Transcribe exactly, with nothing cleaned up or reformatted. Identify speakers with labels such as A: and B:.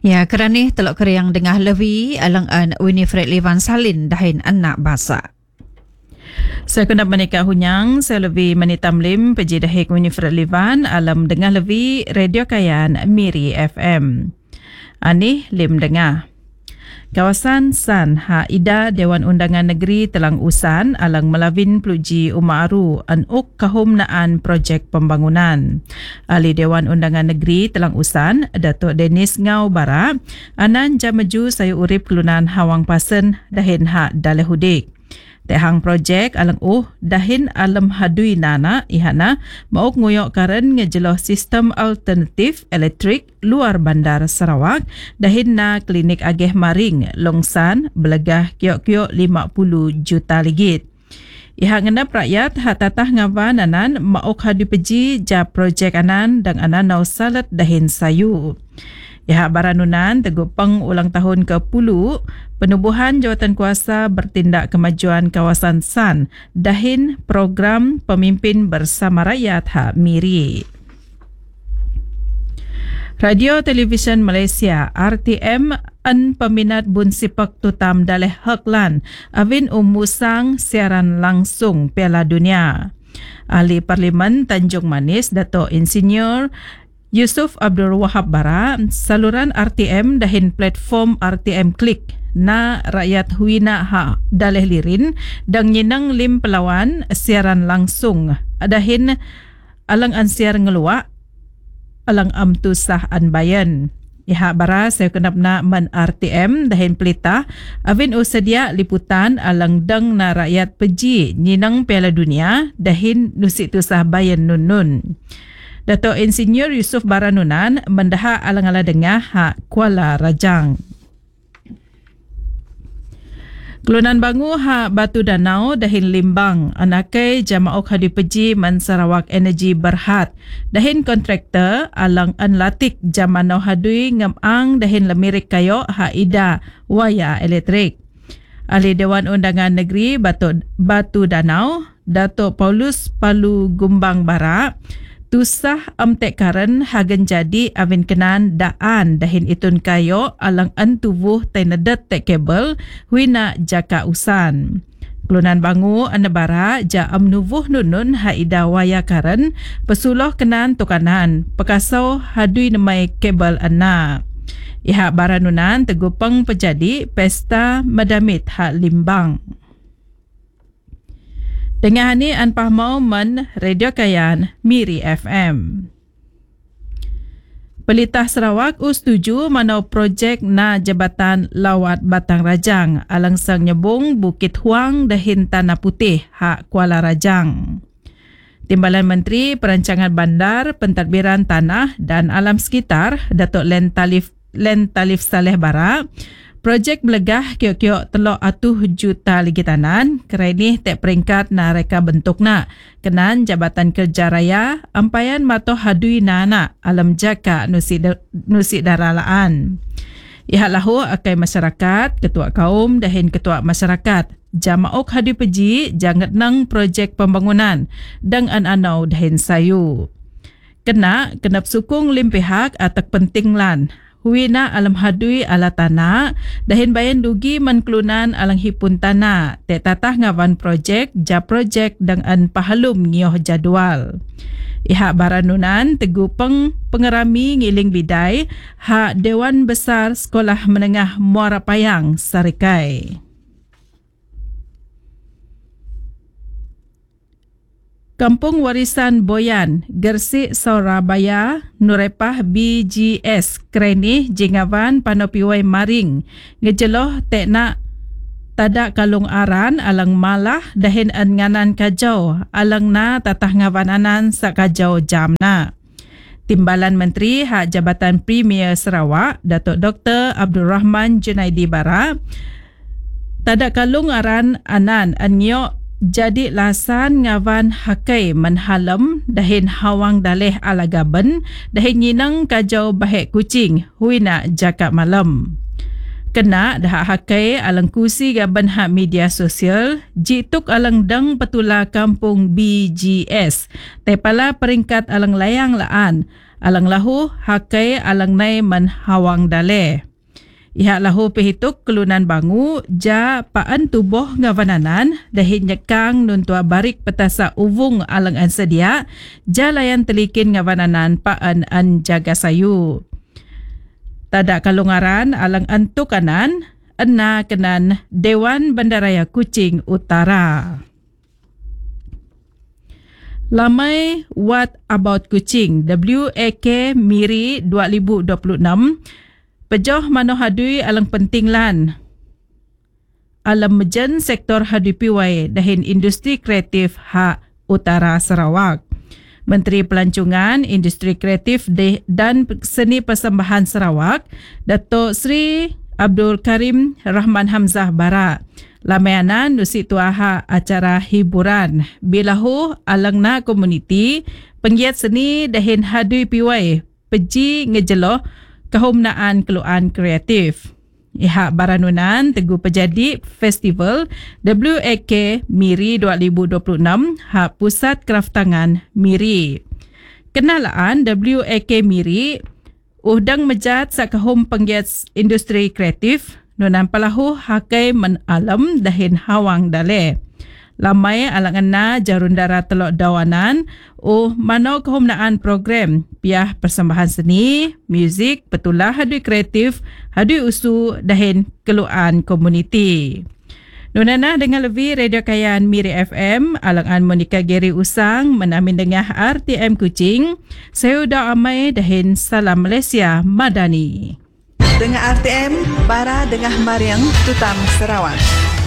A: Ya, kerana telok keriang dengah lewi alang an Winifred Levan Salin dahin anak basa.
B: Saya kena menikah hunyang, saya lebih menitam lim peji dahik Winifred Levan alam dengah lewi Radio Kayan Miri F M. Ani lim dengah. Kawasan San Ha Ida Dewan Undangan Negeri Telang Usan alang melawin peluji Umaru anuk kahum naan projek pembangunan. Ahli Dewan Undangan Negeri Telang Usan, Datuk Dennis Ngau Bara, anan jamaju sayu urip kelunan Hawang Pasen dahin hak dalehudik. Tehang projek alang uh dahin alam hadui nana ihana mauk ngoyok karen ngejeloh sistem alternatif elektrik luar bandar Sarawak dahin na klinik ageh maring longsan belegah kiok-kiok lima puluh juta ringgit. Iha ngenap rakyat hak tatah ngawan anan mauk hadu peji ja projek anan dan anan nau salat dahin sayu. Iha baranunan tegupeng ulang tahun ke sepuluh penubuhan jawatan kuasa bertindak kemajuan kawasan San dahin program pemimpin bersama rakyat hak Miri. Radio Televisyen Malaysia R T M an peminat bun sipak tutam daleh Heklan awin umusang siaran langsung Piala Dunia. Ahli Parlimen Tanjung Manis Dato' Insinyur Yusuf Abdul Wahab Bara, saluran R T M dahin platform R T M Klik na rakyat huina ha daleh lirin dan nyinang lim pelawan siaran langsung dahin alang ansiar ngeluak alang amtu sah anbayan. Iha bara saya kenap na man R T M dahin pelita avin usadia liputan alang dang na rakyat peji nyinang Piala Dunia dahin nusik tu sah bayan nun-nun. Dato' Insinyur Yusuf Baranunan mendaha alang-ala dengah hak Kuala Rajang. Kelunan bangu hak Batu Danau dahin limbang anakai jamaok hadi peji man Sarawak Energy Berhad dahin kontraktor alang anlatik jamanau hadui ngamang dahin lemirik kayo hak ida waya elektrik. Ahli Dewan Undangan Negeri Batu, Batu Danau Dato' Paulus Palu Gumbang Bara tusah amtek karen hagen jadi avin kenan daan dahin itun kayo alang antuvuh tenedet tek kabel huina jaka usan. Kelunan bangu anabara ja amnuvuh nunun haida waya karen pesuloh kenan tukanan pekasau hadui nemai kabel ana. Iha baranunan tegupeng pejadi pesta madamit hak limbang. Dengan ini anpah mau men Radio Kayan Miri F M. Pelitah Sarawak u setuju manau projek na Jabatan Lawat Batang Rajang alang sang nyebung Bukit Huang dahin Tanah Putih hak Kuala Rajang. Timbalan Menteri Perancangan Bandar, Pentadbiran Tanah dan Alam Sekitar Datuk Len Talif Len Talif Saleh Bara projek belegah kiok-kiok telok atuh juta ligitanan kerana tek peringkat na reka bentukna kenan Jabatan Kerja Raya ampayan matoh hadui nana alam jaka nusik nusik daralaan. Ihat lahu akai masyarakat, ketua kaum dahin ketua masyarakat jamaok hadu peji jangat nang projek pembangunan dang an-anau dahin sayu. Kena kenap sukung lim pihak atak pentinglan huina alam hadui ala tanah dahin bayan dugi menklunan alang hipun tanah tek tatah ngawan projek ja projek dan an pahalum ngioh jadual. Ihak baranunan tegupeng pengerami ngiling bidai hak Dewan Besar Sekolah Menengah Muara Payang Sarikai. Kampung Warisan Boyan, Gersik Surabaya, Nurepah B G S, Kreni, Jingawan, Panopiwai Maring, ngejeloh teknak tadak kalung aran alang malah dahin anganan kajau, alang na tatah ngawananan sa kajau jamna. Timbalan Menteri Hak Jabatan Premier Sarawak, Datuk Doktor Abdul Rahman Junaidi Bara, tadak kalung aran anan anyok jadi lasan ngawan hakai menhalam dahin hawang daleh alagaben dahin nyinang kajau bahek kucing huina jakak malam. Kena dah hakai alang kusi gaban hak media sosial jituk alang dang petula kampung B G S tepala peringkat alang layang laan Alang lahu hakai alang nai man hawang dale. Ihak lahu pehituk kelunan bangu ja paan tubuh ngavananan dahin nyekang nuntua barik petasa uvung alang an sedia ja layan telikin ngavananan paan an jaga sayu. Tada kalungaran alang an tukanan ena kenan Dewan Bandaraya Kuching Utara. Lamai What About Kuching W A K Miri dua ribu dua puluh enam pejoh mano hadui alang penting lan alam mejen sektor hadui piwai dahin industri kreatif ha Utara Sarawak. Menteri Pelancongan, Industri Kreatif dan Seni Persembahan Sarawak, Datuk Seri Abdul Karim Rahman Hamzah Bara lameanan nusi tuaha acara hiburan bilahu alangna komuniti penggiat seni dahin hadui piwai peji ngejeloh kehumnaan keluan kreatif. Ihak baranunan teguh pejadi festival W A K Miri dua ribu dua puluh enam hak Pusat Kraftangan Miri. Kenalaan W A K Miri uhdang mejat sakahum penggiat industri kreatif nunan palahu hakai menalam dahin hawang dale. Lamai alangan na jarundara telok dawanan oh mano kehumnaan program piah persembahan seni, muzik, petulah hadui kreatif, hadui usu dahin keluan komuniti. Nunana dengan lebih Radio Kayan Miri F M, alangan Monika Geri Usang menamin dengah R T M Kuching, Sayuda Amai dahin Salam Malaysia Madani.
C: Dengan R T M, Bara Dengah Mariang Tutam Sarawak.